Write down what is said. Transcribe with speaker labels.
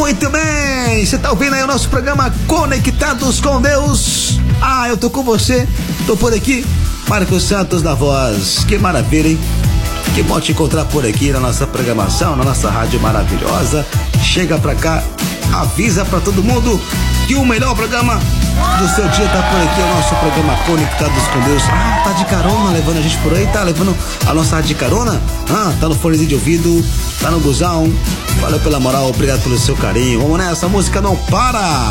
Speaker 1: Muito bem, você tá ouvindo aí o nosso programa Conectados com Deus. Ah, eu tô com você, tô por aqui, Marcos Santos na voz. Que maravilha, hein? Que bom te encontrar por aqui na nossa programação, na nossa rádio maravilhosa. Chega pra cá, avisa pra todo mundo que o melhor programa do seu dia tá por aqui, é o nosso programa Conectados com Deus. Ah, tá de carona levando a gente por aí, tá levando a nossa rádio de carona? Ah, tá no fonezinho de ouvido, tá no busão. Valeu pela moral, obrigado pelo seu carinho. Vamos nessa, a música não para.